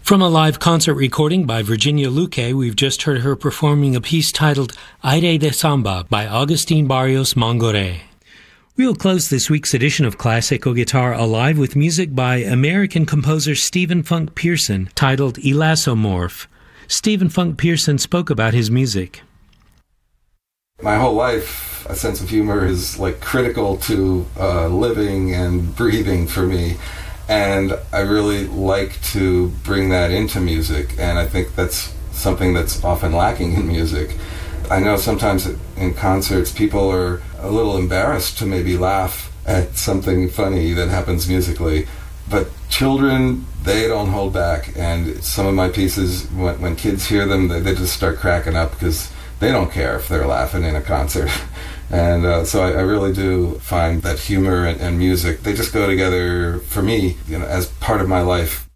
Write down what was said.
From a live concert recording by Virginia Luque, we've just heard her performing a piece titled Aire de Samba by Agustin Barrios Mangoré. We'll close this week's edition of Classical Guitar Alive with music by American composer Stephen Funk Pearson titled Elasomorph. Stephen Funk Pearson spoke about his music. My whole life, a sense of humor is critical to living and breathing for me. And I really like to bring that into music, and I think that's something that's often lacking in music. I know sometimes in concerts people are a little embarrassed to maybe laugh at something funny that happens musically, but children, they don't hold back, and some of my pieces, when kids hear them, they just start cracking up because they don't care if they're laughing in a concert. And so I really do find that humor and music, they just go together for me, as part of my life.